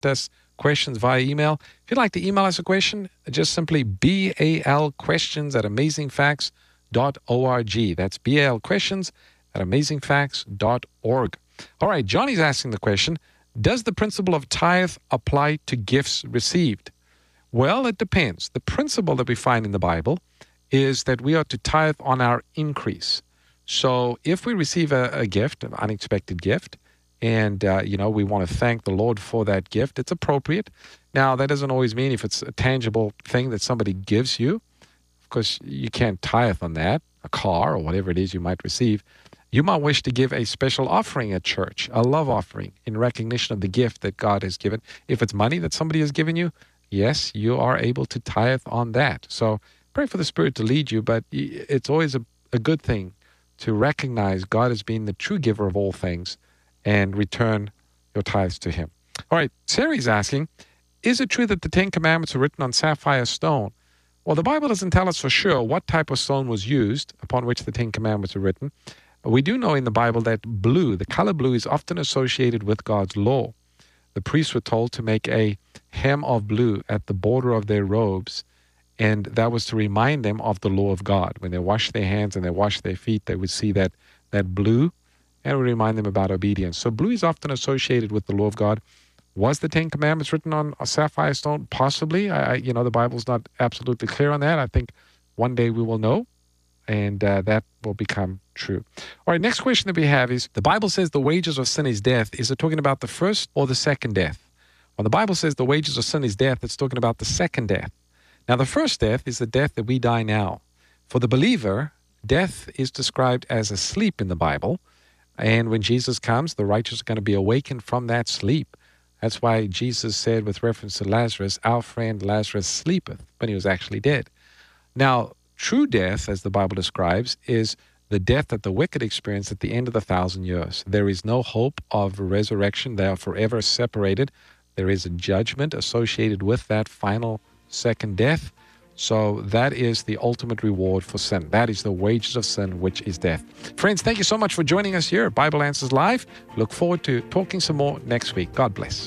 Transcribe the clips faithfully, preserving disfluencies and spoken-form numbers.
us questions via email. If you'd like to email us a question, just simply B A L questions at amazing facts dot org. That's B A L questions at amazing facts dot org. All right, Johnny's asking the question, does the principle of tithe apply to gifts received? Well, it depends. The principle that we find in the Bible is that we are to tithe on our increase. So if we receive a, a gift, an unexpected gift, and, uh, you know, we want to thank the Lord for that gift, it's appropriate. Now, that doesn't always mean if it's a tangible thing that somebody gives you. Of course, you can't tithe on that, a car or whatever it is you might receive. You might wish to give a special offering at church, a love offering, in recognition of the gift that God has given. If it's money that somebody has given you, yes, you are able to tithe on that. So pray for the Spirit to lead you, but it's always a, a good thing to recognize God as being the true giver of all things and return your tithes to Him. All right, Sarah's asking, is it true that the Ten Commandments are written on sapphire stone? Well, the Bible doesn't tell us for sure what type of stone was used upon which the Ten Commandments are written. We do know in the Bible that blue, the color blue, is often associated with God's law. The priests were told to make a hem of blue at the border of their robes, and that was to remind them of the law of God. When they washed their hands and they washed their feet, they would see that, that blue, and it would remind them about obedience. So blue is often associated with the law of God. Was the Ten Commandments written on a sapphire stone? Possibly. I, you know, the Bible's not absolutely clear on that. I think one day we will know, and uh, that will become true. All right, next question that we have is, the Bible says the wages of sin is death. Is it talking about the first or the second death? When the Bible says the wages of sin is death, it's talking about the second death. Now, the first death is the death that we die now. For the believer, death is described as a sleep in the Bible. And when Jesus comes, the righteous are going to be awakened from that sleep. That's why Jesus said with reference to Lazarus, our friend Lazarus sleepeth, but he was actually dead. Now, true death, as the Bible describes, is the death that the wicked experience at the end of the thousand years. There is no hope of resurrection. They are forever separated. There is a judgment associated with that final second death. So that is the ultimate reward for sin. That is the wages of sin, which is death. Friends, thank you so much for joining us here at Bible Answers Live. Look forward to talking some more next week. God bless.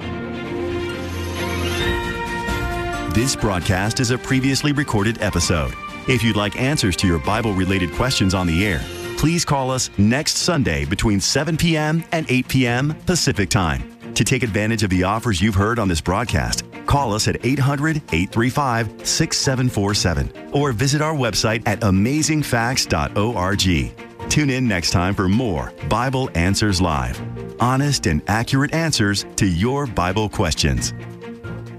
This broadcast is a previously recorded episode. If you'd like answers to your Bible-related questions on the air, please call us next Sunday between seven p.m. and eight p.m. Pacific Time. To take advantage of the offers you've heard on this broadcast, call us at eight hundred, eight three five, six seven four seven or visit our website at amazing facts dot org. Tune in next time for more Bible Answers Live. Honest and accurate answers to your Bible questions.